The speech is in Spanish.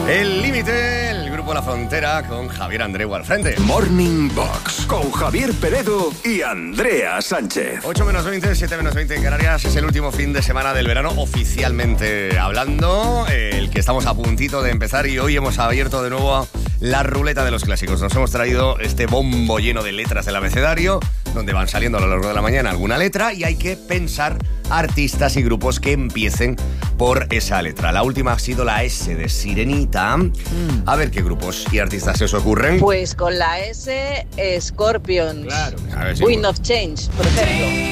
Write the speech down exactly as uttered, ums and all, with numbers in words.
El Límite, el grupo La Frontera con Javier Andreu al frente. Morning Box con Javier Peredo y Andrea Sánchez. ocho menos veinte, siete menos veinte en Canarias. Es el último fin de semana del verano, oficialmente hablando, el que estamos a puntito de empezar, y hoy hemos abierto de nuevo la ruleta de los clásicos. Nos hemos traído este bombo lleno de letras del abecedario, donde van saliendo a lo largo de la mañana alguna letra y hay que pensar artistas y grupos que empiecen por esa letra. La última ha sido la S de Sirenita. Mm. A ver qué grupos y artistas se os ocurren. Pues con la S, Scorpions. Claro. A ver si Wind of Change, por ejemplo.